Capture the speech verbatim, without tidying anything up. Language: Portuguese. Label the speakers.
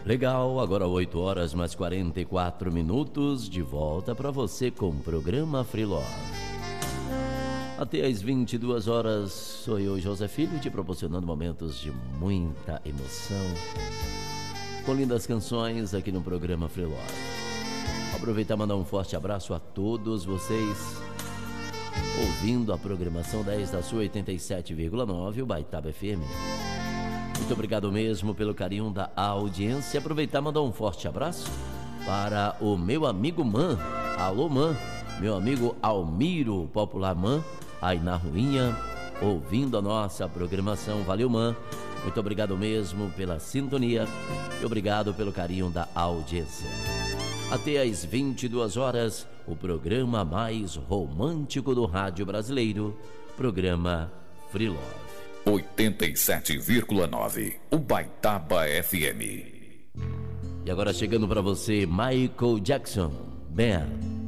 Speaker 1: Legal, agora oito horas mais quarenta e quatro minutos, de volta para você com o programa Free Love. Até às vinte e duas horas, sou eu, José Filho, te proporcionando momentos de muita emoção, com lindas canções aqui no programa Free Love. Aproveitar e mandar um forte abraço a todos vocês, ouvindo a programação dez da sua oitenta e sete vírgula nove, o Baitaba F M. Muito obrigado mesmo pelo carinho da audiência. Aproveitar e mandar um forte abraço para o meu amigo Man. Alô, Man. Meu amigo Almiro, popular Man, aí na ruinha, ouvindo a nossa programação. Valeu, Man. Muito obrigado mesmo pela sintonia e obrigado pelo carinho da audiência. Até às vinte e duas horas, o programa mais romântico do rádio brasileiro, programa Free Love.
Speaker 2: oitenta e sete vírgula nove, o Baitaba F M.
Speaker 1: E agora chegando para você, Michael Jackson, Ben.